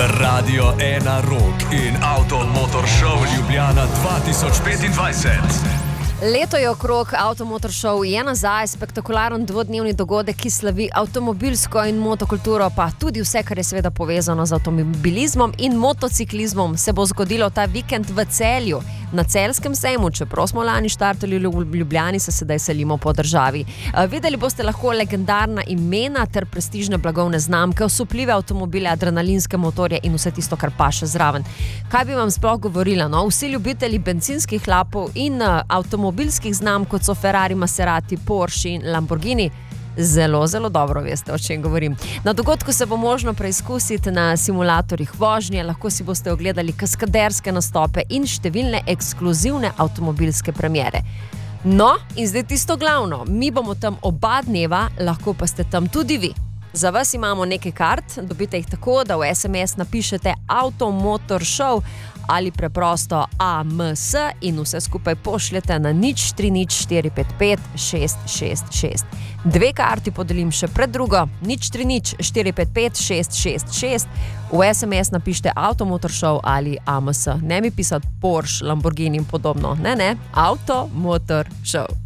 Radio 1 Rock in Auto Motor Show Ljubljana 2025. Leto je okrog, Auto Motor Show je nazaj, spektakularen dvodnevni dogodek, ki slavi avtomobilsko in motokulturo, pa tudi vse, kar je seveda povezano z avtomobilizmom in motociklizmom, se bo zgodilo ta vikend v Celju, na Celjskem sejmu. Čeprav smo lani štartali v Ljubljani, se sedaj selimo po državi. Videli boste lahko legendarna imena ter prestižne blagovne znamke, osupljive avtomobile, adrenalinske motorje in vse tisto, kar paše zraven. Kaj bi vam sploh govorila? No? Vsi ljubitelji bencinskih hlapov in avtomobilskih znamk, kot so Ferrari, Maserati, Porsche in Lamborghini, zelo, zelo dobro veste, o čem govorim. Na dogodku se bo možno preizkusiti na simulatorjih vožnje, lahko si boste ogledali kaskaderske nastope in številne ekskluzivne avtomobilske premiere. No, in zdaj tisto glavno, mi bomo tam oba dneva, lahko pa ste tam tudi vi. Za vas imamo nekaj kart, dobite jih tako, da v SMS napišete Auto Motor Show ali preprosto AMS in vse skupaj pošljete na 030455 666. Dve karti podelim še pred drugo, 030455 666. V SMS napišite Auto Motor Show ali AMS. Ne mi pisati Porsche, Lamborghini in podobno. Ne, Auto Motor Show.